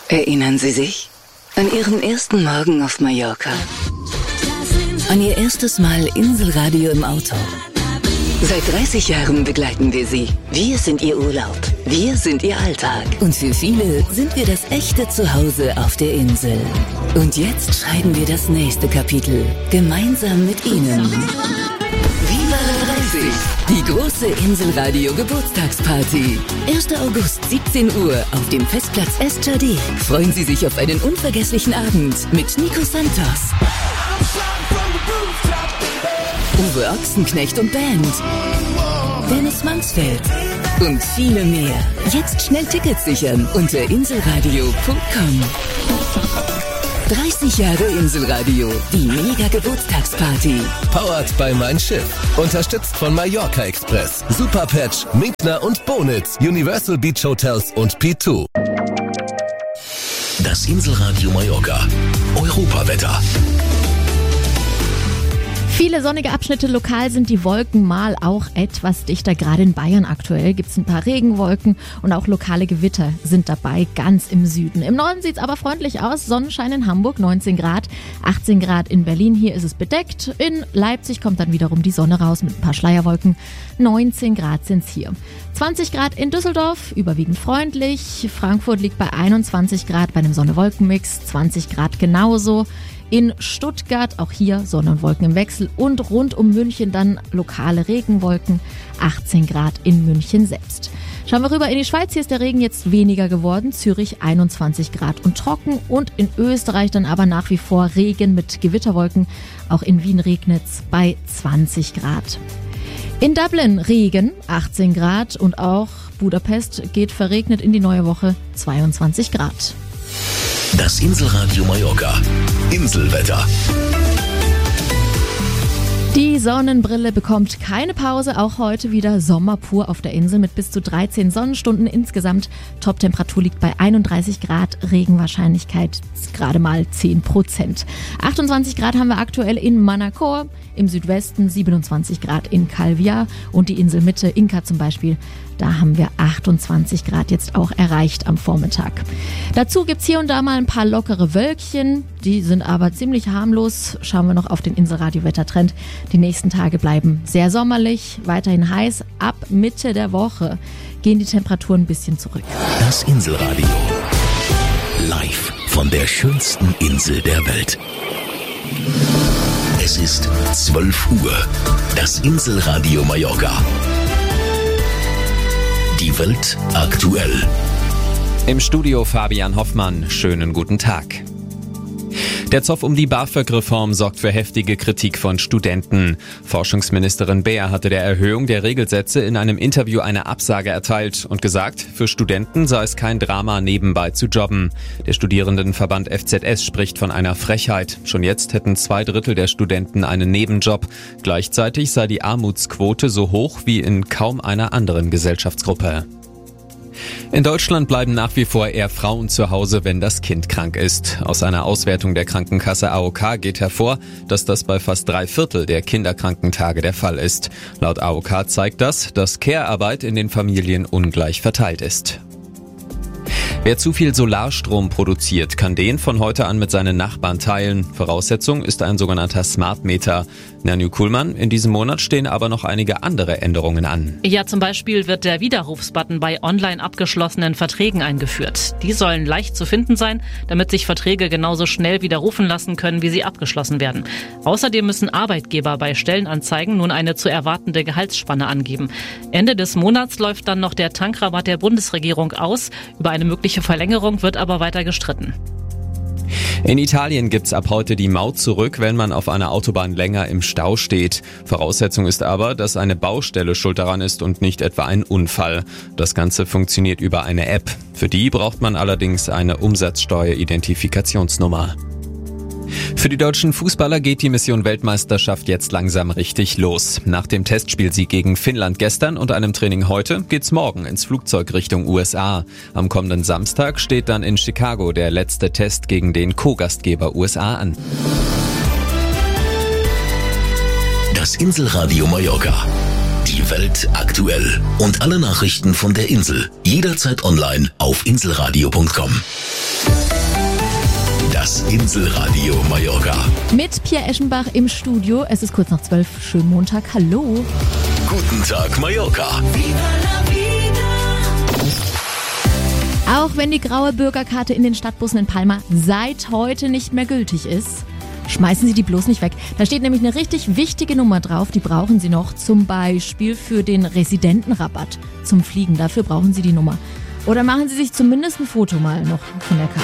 Erinnern Sie sich an Ihren ersten Morgen auf Mallorca? An Ihr erstes Mal Inselradio im Auto? Seit 30 Jahren begleiten wir Sie. Wir sind Ihr Urlaub. Wir sind Ihr Alltag. Und für viele sind wir das echte Zuhause auf der Insel. Und jetzt schreiben wir das nächste Kapitel. Gemeinsam mit Ihnen. Viva la 30! Die große Inselradio Geburtstagsparty. 1. August, 17 Uhr auf dem Festplatz Estjardé. Freuen Sie sich auf einen unvergesslichen Abend mit Nico Santos, Uwe Ochsenknecht und Band, Dennis Mansfeld und viele mehr. Jetzt schnell Tickets sichern unter inselradio.com. 30 Jahre Inselradio, die Mega-Geburtstagsparty. Powered by Mein Schiff. Unterstützt von Mallorca Express, Superpatch, Minkner und Bonitz, Universal Beach Hotels und P2. Das Inselradio Mallorca. Europawetter. Viele sonnige Abschnitte, lokal sind die Wolken mal auch etwas dichter. Gerade in Bayern aktuell gibt es ein paar Regenwolken und auch lokale Gewitter sind dabei, ganz im Süden. Im Norden sieht es aber freundlich aus. Sonnenschein in Hamburg, 19 Grad, 18 Grad in Berlin. Hier ist es bedeckt. In Leipzig kommt dann wiederum die Sonne raus mit ein paar Schleierwolken. 19 Grad sind es hier. 20 Grad in Düsseldorf, überwiegend freundlich. Frankfurt liegt bei 21 Grad bei einem Sonne-Wolken-Mix, 20 Grad genauso. In Stuttgart, auch hier Sonne und Wolken im Wechsel und rund um München dann lokale Regenwolken, 18 Grad in München selbst. Schauen wir rüber in die Schweiz, hier ist der Regen jetzt weniger geworden, Zürich 21 Grad und trocken und in Österreich dann aber nach wie vor Regen mit Gewitterwolken, auch in Wien regnet's bei 20 Grad. In Dublin Regen, 18 Grad und auch Budapest geht verregnet in die neue Woche, 22 Grad. Das Inselradio Mallorca. Inselwetter. Die Sonnenbrille bekommt keine Pause, auch heute wieder Sommer pur auf der Insel mit bis zu 13 Sonnenstunden insgesamt. Toptemperatur liegt bei 31 Grad, Regenwahrscheinlichkeit gerade mal 10%. 28 Grad haben wir aktuell in Manacor, im Südwesten 27 Grad in Calvia und die Inselmitte, Inka zum Beispiel, da haben wir 28 Grad jetzt auch erreicht am Vormittag. Dazu gibt's hier und da mal ein paar lockere Wölkchen, die sind aber ziemlich harmlos. Schauen wir noch auf den Inselradio-Wettertrend. Die nächsten Tage bleiben sehr sommerlich, weiterhin heiß. Ab Mitte der Woche gehen die Temperaturen ein bisschen zurück. Das Inselradio. Live von der schönsten Insel der Welt. Es ist 12 Uhr. Das Inselradio Mallorca. Die Welt aktuell. Im Studio Fabian Hoffmann. Schönen guten Tag. Der Zoff um die BAföG-Reform sorgt für heftige Kritik von Studenten. Forschungsministerin Beer hatte der Erhöhung der Regelsätze in einem Interview eine Absage erteilt und gesagt, für Studenten sei es kein Drama, nebenbei zu jobben. Der Studierendenverband FZS spricht von einer Frechheit. Schon jetzt hätten 2/3 der Studenten einen Nebenjob. Gleichzeitig sei die Armutsquote so hoch wie in kaum einer anderen Gesellschaftsgruppe. In Deutschland bleiben nach wie vor eher Frauen zu Hause, wenn das Kind krank ist. Aus einer Auswertung der Krankenkasse AOK geht hervor, dass das bei fast 3/4 der Kinderkrankentage der Fall ist. Laut AOK zeigt das, dass Care-Arbeit in den Familien ungleich verteilt ist. Wer zu viel Solarstrom produziert, kann den von heute an mit seinen Nachbarn teilen. Voraussetzung ist ein sogenannter Smart Meter. Nanju Kuhlmann, in diesem Monat stehen aber noch einige andere Änderungen an. Ja, zum Beispiel wird der Widerrufsbutton bei online abgeschlossenen Verträgen eingeführt. Die sollen leicht zu finden sein, damit sich Verträge genauso schnell widerrufen lassen können, wie sie abgeschlossen werden. Außerdem müssen Arbeitgeber bei Stellenanzeigen nun eine zu erwartende Gehaltsspanne angeben. Ende des Monats läuft dann noch der Tankrabatt der Bundesregierung aus. Über eine mögliche Verlängerung wird aber weiter gestritten. In Italien gibt's ab heute die Maut zurück, wenn man auf einer Autobahn länger im Stau steht. Voraussetzung ist aber, dass eine Baustelle schuld daran ist und nicht etwa ein Unfall. Das Ganze funktioniert über eine App. Für die braucht man allerdings eine Umsatzsteueridentifikationsnummer. Für die deutschen Fußballer geht die Mission Weltmeisterschaft jetzt langsam richtig los. Nach dem Testspielsieg gegen Finnland gestern und einem Training heute geht's morgen ins Flugzeug Richtung USA. Am kommenden Samstag steht dann in Chicago der letzte Test gegen den Co-Gastgeber USA an. Das Inselradio Mallorca. Die Welt aktuell. Und alle Nachrichten von der Insel jederzeit online auf inselradio.com. Das Inselradio Mallorca. Mit Pierre Eschenbach im Studio. Es ist kurz nach 12. Schönen Montag. Hallo. Guten Tag, Mallorca. Auch wenn die graue Bürgerkarte in den Stadtbussen in Palma seit heute nicht mehr gültig ist, schmeißen Sie die bloß nicht weg. Da steht nämlich eine richtig wichtige Nummer drauf, die brauchen Sie noch, zum Beispiel für den Residentenrabatt zum Fliegen. Dafür brauchen Sie die Nummer. Oder machen Sie sich zumindest ein Foto mal noch von der Karte.